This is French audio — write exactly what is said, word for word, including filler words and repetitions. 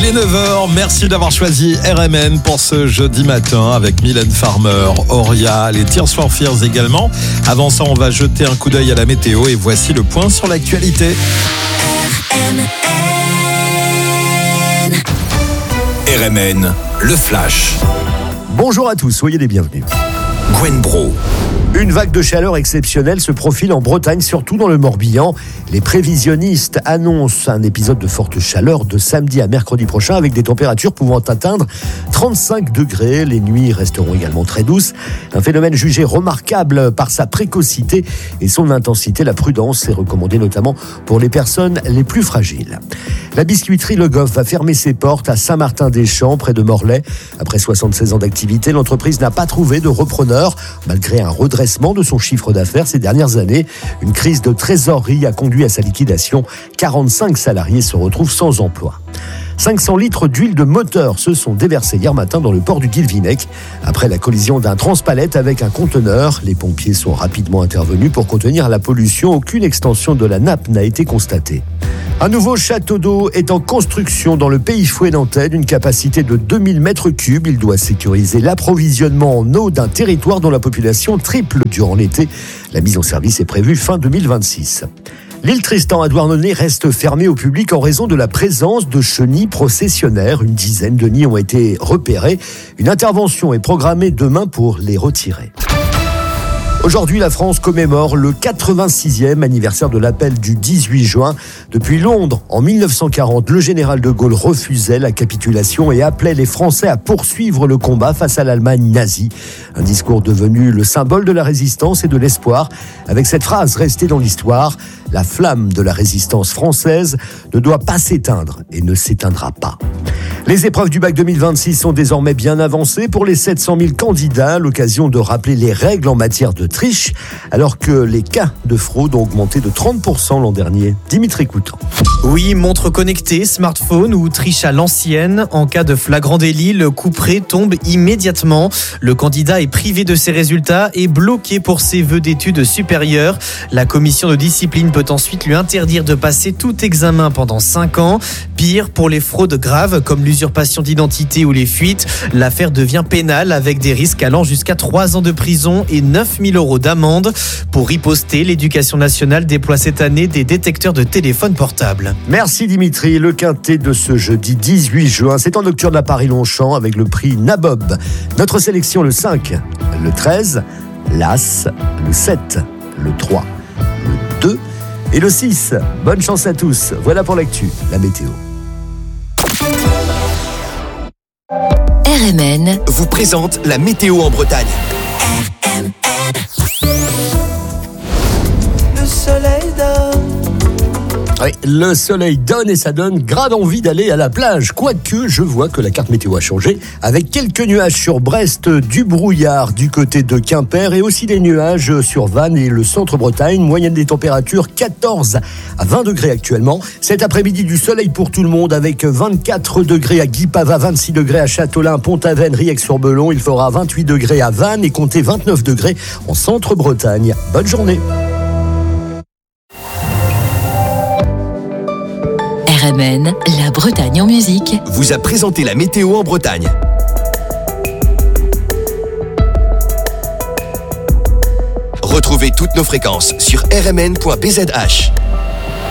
est neuf heures, merci d'avoir choisi R M N pour ce jeudi matin avec Mylène Farmer, Auria, les Tears for Fears également. Avant ça, on va jeter un coup d'œil à la météo et voici le point sur l'actualité. R M N. R M N, le flash. Bonjour à tous, soyez les bienvenus. Gwen Bro. Une vague de chaleur exceptionnelle se profile en Bretagne, surtout dans le Morbihan. Les prévisionnistes annoncent un épisode de forte chaleur de samedi à mercredi prochain avec des températures pouvant atteindre trente-cinq degrés. Les nuits resteront également très douces. Un phénomène jugé remarquable par sa précocité et son intensité. La prudence est recommandée notamment pour les personnes les plus fragiles. La biscuiterie Le Goff va fermer ses portes à Saint-Martin-des-Champs, près de Morlaix. Après soixante-seize ans d'activité, l'entreprise n'a pas trouvé de repreneur, malgré un redressement de son chiffre d'affaires ces dernières années. Une crise de trésorerie a conduit à sa liquidation. quarante-cinq salariés se retrouvent sans emploi. cinq cents litres d'huile de moteur se sont déversés hier matin dans le port du Guilvinec. Après la collision d'un transpalette avec un conteneur, les pompiers sont rapidement intervenus pour contenir la pollution. Aucune extension de la nappe n'a été constatée. Un nouveau château d'eau est en construction dans le Pays Fouet nantais d'une capacité de deux mille mètres cubes. Il doit sécuriser l'approvisionnement en eau d'un territoire dont la population triple durant l'été. La mise en service est prévue fin deux mille vingt-six. L'île Tristan à Douarnenez reste fermée au public en raison de la présence de chenilles processionnaires. Une dizaine de nids ont été repérés. Une intervention est programmée demain pour les retirer. Aujourd'hui, la France commémore le quatre-vingt-sixième anniversaire de l'appel du dix-huit juin. Depuis Londres, en mille neuf cent quarante, le général de Gaulle refusait la capitulation et appelait les Français à poursuivre le combat face à l'Allemagne nazie. Un discours devenu le symbole de la résistance et de l'espoir. Avec cette phrase restée dans l'histoire, la flamme de la résistance française ne doit pas s'éteindre et ne s'éteindra pas. Les épreuves du bac deux mille vingt-six sont désormais bien avancées pour les sept cent mille candidats. L'occasion de rappeler les règles en matière de triche, alors que les cas de fraude ont augmenté de trente pour cent l'an dernier. Dimitri Coutan. Oui, montre connectée, smartphone ou triche à l'ancienne. En cas de flagrant délit, le couperet tombe immédiatement. Le candidat est privé de ses résultats et bloqué pour ses vœux d'études supérieures. La commission de discipline peut ensuite lui interdire de passer tout examen pendant cinq ans. Pire, pour les fraudes graves comme l'usurpation d'identité ou les fuites, l'affaire devient pénale avec des risques allant jusqu'à trois ans de prison et neuf mille euros d'amende. Pour riposter, l'éducation nationale déploie cette année des détecteurs de téléphone portable. Merci Dimitri. Le quintet de ce jeudi dix-huit juin, c'est en nocturne à Paris-Longchamp avec le prix Nabob. Notre sélection le cinq, le treize, l'As, le sept, le trois, le deux et le six. Bonne chance à tous. Voilà pour l'actu, la météo. R M N vous présente la météo en Bretagne. R M N. Le soleil donne. Oui, le soleil donne et ça donne grave envie d'aller à la plage. Quoique, je vois que la carte météo a changé, avec quelques nuages sur Brest, du brouillard du côté de Quimper et aussi des nuages sur Vannes et le centre-Bretagne. Moyenne des températures quatorze à vingt degrés actuellement. Cet après-midi, du soleil pour tout le monde avec vingt-quatre degrés à Guipava, vingt-six degrés à Châteaulin, Pont-Aven, Rieix-sur-Belon. Il fera vingt-huit degrés à Vannes et comptez vingt-neuf degrés en centre-Bretagne. Bonne journée. R M N, la Bretagne en musique. Vous a présenté la météo en Bretagne. Retrouvez toutes nos fréquences sur r m n point b z h.